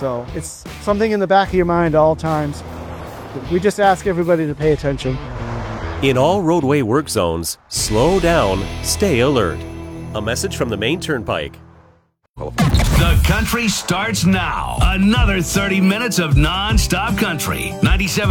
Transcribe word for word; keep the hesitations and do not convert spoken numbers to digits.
So it's something in the back of your mind at all times. We just ask everybody to pay attention. In all roadway work zones, slow down, stay alert. A message from the Maine Turnpike. The country starts now. Another thirty minutes of non-stop country. ninety-seven